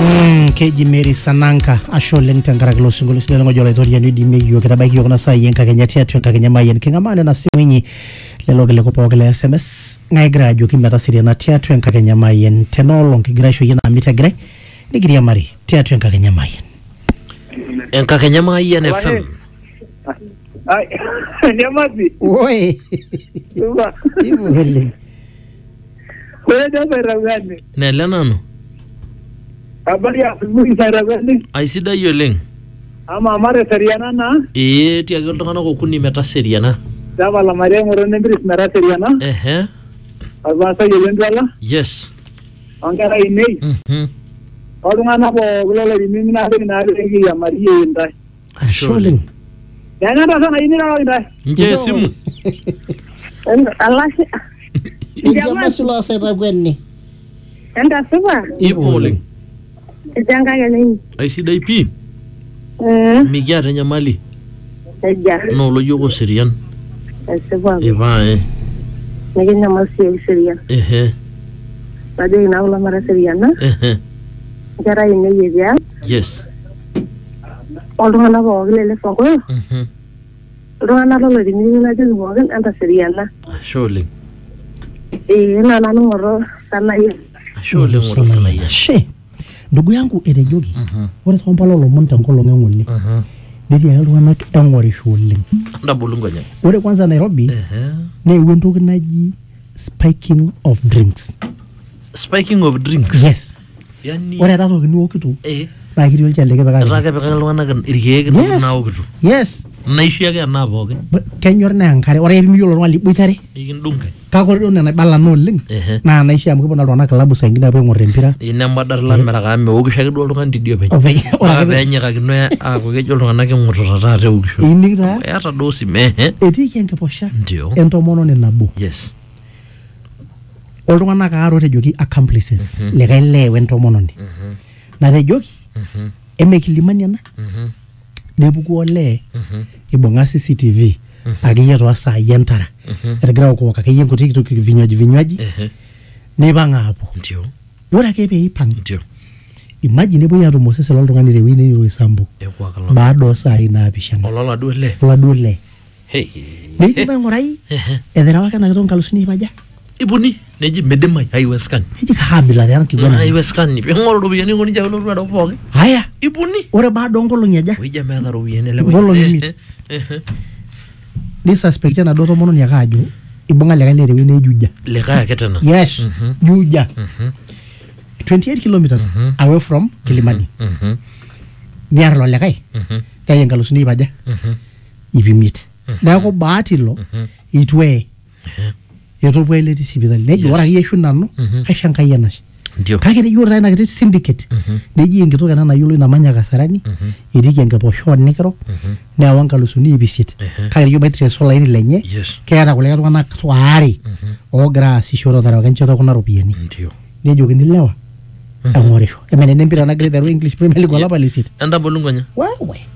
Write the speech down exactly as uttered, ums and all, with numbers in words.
Mm, keji Mary Sananka asholeng tangara kilo singolo sinelo ngojo la toria ni di meyo kitabai yo kuna saa yenka Kenya tiatu yenka Kenya mayen kingamane na siwenyi lelo gele ko pogele S M S ngai grajo kimata siria na tiatu yenka Kenya mayen tenolong kigrasho yena amita gre nigiria mari tiatu yenka Kenya mayen yenka Kenya mayen F M ay nyamazi oi uba ibu hele wewe ndio rawani nele nano abali ya asubuhi rawani aisida yoleng ama mare seriana na eh tiago ltungana ko kuni meta seriana daba la mare ngoro nembris mera seriana ehe abasa yelendala yes angara inei mhm olungana bo gulolo dimina na na rengi ya marie ndai asholeng yana ndo sana inira ndai nje simu Allah Ijama silo seta gwenni enda suba iboleng janga gani aisida ipi eh migia tenya mali ja no lo yogo serian suba e va eh nagina masi serian ehe bade na ula mara serian na ehe jara ine yebia yes olungana bo gele fongo mhm olungana lo dimini na jeng bo gan anda serian na sholeng eh na na ngoro sana ye sholeng ngoro sana ya she ndugu yangu erejogi mhm ore tompalo lo monta ngolo ngengole mhm ndio ya lwana engore sholeng ndabulungonya ore kwanza Nairobi ehe ne wentoki naji spiking of drinks spiking of drinks yes yani ore tato kini okito eh na kiri olchale ke beka raka beka lwana kan irkeke na okitu yes naishiake na pookin kenyor na enkare ore epimiyiolo oltung'ani liboitare ikindunga kakore nena bala no oleng ehe na naisho amu kibona iltung'anak klabu saa ingine apuo aing'or empira ine mbadala meraka meokisho ake duo oltung'ani tidio penye Openy, ore ora ake pe- penyikakino aaku kejo iltung'anak eng'ututa taata eokisho ining taa eata duo simehe etiiki enkiposha ndio entomononi nabo yes oltung'anak aare otejoki accomplices Mhm. likae lee wentomononi mhm natejoki mhm emekilimani ena mhm nepuku olee mhm ibung'a C C T V akeyie toosaai entara mhm egira aokuok akeyie nkuti kitoki vinywaji vinywaji ehe neipang' aapuo ndio ore ake peipang' ndio imagine epuoi aatum osesen loltung'ani tewueji neiro isambu ekuakalo baada osaai naapishana olola duo le oladuo lee hey neji maing'urai ehe eterewaka ena kitok nkalusuni ip aja ibuni neji medimai haiwezekani neji kaabila taa nkiguana haiwezekani ping'oru ropiyiani ko ninche olotu adau pookin haya ibuni ore baada onkolong'i aja oija meeta ropiyiani ele Nkolong'i payian. imiet. Ehe, ehe. nisuspect enaduo tomononi ake ajo ibung'a likae lee tewueji nejuja likae ake tena yes Mhm. juja Mhm, twenty-eight kilometers Mhm. away from Kilimani mhm, niar ilo likae mhm, neya nkalusuni ip aja mhm, ip imiet neeku baati ilo mhm. itu eye Ehe, etu ele etii sipitali neji Yes. ore akeyie ashu nanu Mhm. kaisho Enkai enashe ndio kake neji ore taa ina kiti syndicate Mhm, neji enkitok ena nayiolo inamanya Kasarani mhm, etiiki enkiposho onikiro mhm. neewa nkalusuni ip isiet Ehe. kake neji maitres olaini lenye yes keeta kulikae tung'anak waare Mhm, oogira aasishore otarewaka enchoto kuna ropiyiani ndio nejokini lewa Mhm. eng'orisho emenene empira nagira aiteru English Premier League olapa le isiet endabulungonya wewe